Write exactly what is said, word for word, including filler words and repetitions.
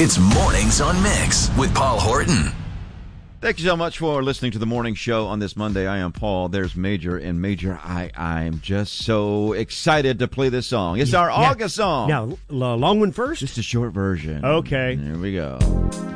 It's Mornings on Mix with Paul Horton. Thank you so much for listening to the morning show on this Monday. I am Paul. There's Major, and Major, I I'm just so excited to play this song. It's our yeah. August song. Now, l- long one first? Just a short version. Okay. Here we go.